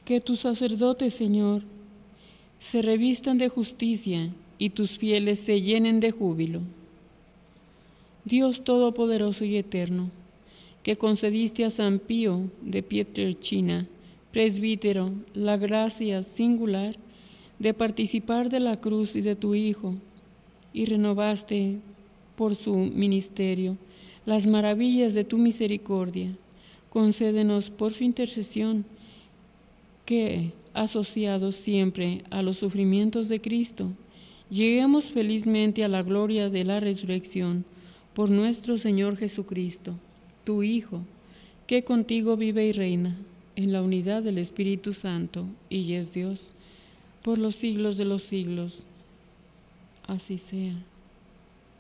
Que tus sacerdotes, Señor, se revistan de justicia y tus fieles se llenen de júbilo. Dios Todopoderoso y Eterno, que concediste a San Pío de Pietrelcina, presbítero, la gracia singular de participar de la cruz y de tu Hijo, y renovaste por su ministerio las maravillas de tu misericordia, concédenos por su intercesión que, asociados siempre a los sufrimientos de Cristo, lleguemos felizmente a la gloria de la resurrección por nuestro Señor Jesucristo, tu Hijo, que contigo vive y reina en la unidad del Espíritu Santo y es Dios por los siglos de los siglos. Así sea.